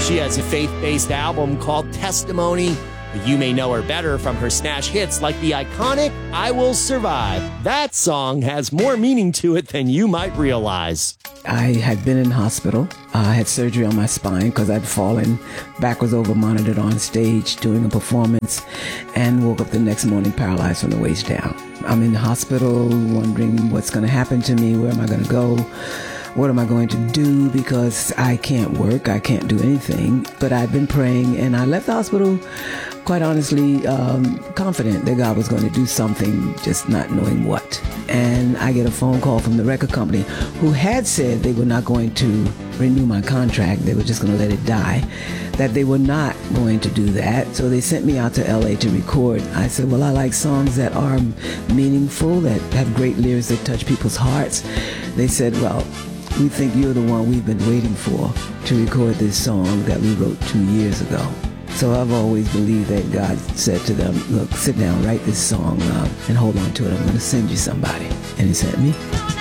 She has a faith-based album called Testimony. But you may know her better from her smash hits like the iconic I Will Survive. That song has more meaning to it than you might realize. I had been in hospital. I had surgery on my spine because I'd fallen backwards over, monitored on stage doing a performance, and woke up the next morning paralyzed from the waist down. I'm in the hospital wondering what's going to happen to me. Where am I going to go? What am I going to do? Because I can't work. I can't do anything. But I've been praying, and I left the hospital, quite honestly, confident that God was going to do something, just not knowing what. And I get a phone call from the record company who had said they were not going to renew my contract. They were just going to let it die, that they were not going to do that. So they sent me out to LA to record. I said, well, I like songs that are meaningful, that have great lyrics that touch people's hearts. They said, well, we think you're the one we've been waiting for to record this song that we wrote 2 years ago. So I've always believed that God said to them, look, sit down, write this song and hold on to it. I'm going to send you somebody. And he sent me.